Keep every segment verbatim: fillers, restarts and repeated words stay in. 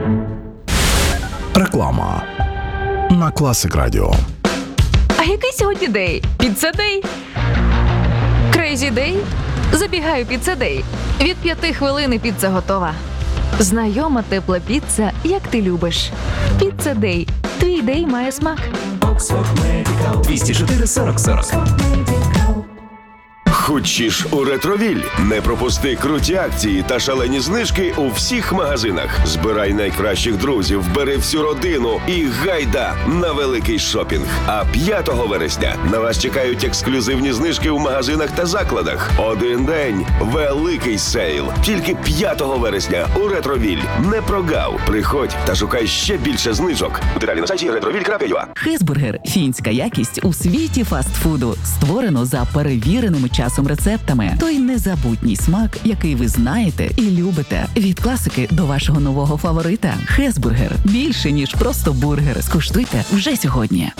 Реклама на Classic Radio. А який сьогодні день? Піца Дей? Крейзі Дей? Забігаю Піца Дей. Від п'яти хвилин і піца готова. Знайома тепла піца, як ти любиш. Піца Дей. Твій дей має смак. двісті чотири сорок сорок. Хочеш у Ретровіль? Не пропусти круті акції та шалені знижки у всіх магазинах. Збирай найкращих друзів, бери всю родину і гайда на великий шопінг. А п'ятого вересня на вас чекають ексклюзивні знижки у магазинах та закладах. Один день – великий сейл. Тільки п'ятого вересня у Ретровіль. Не прогав. Приходь та шукай ще більше знижок. Деталі на сайті ретровіль крапка ю а. Хесбургер – фінська якість у світі фастфуду. Створено за перевіреними часом рецептами. Той незабутній смак, який ви знаєте і любите. Від класики до вашого нового фаворита. Хесбургер – більше, ніж просто бургер. Скуштуйте вже сьогодні.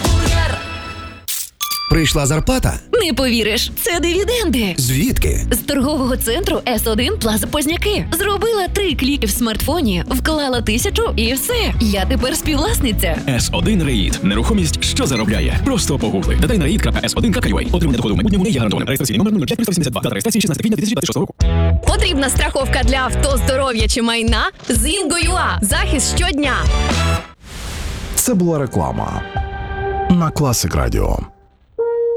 Прийшла зарплата? Не повіриш, це дивіденди. Звідки? З торгового центру Ес один Плаза Позняки. Зробила три кліки в смартфоні, вклала тисячу і все. Я тепер співвласниця. Ес один Реїд. Нерухомість, що заробляє. Просто погугли. Додай на реїд крапка ес один крапка ю а. Отримання доходу в майбутньому не є гарантованим. Реєстраційний номер нуль п'ять триста вісімдесят два. Дата реєстрації шістнадцяте квітня дві тисячі двадцять шостого року. Потрібна страховка для авто, здоров'я чи майна? З Інго.ua. Захист щодня. Це була реклама на Classic Radio.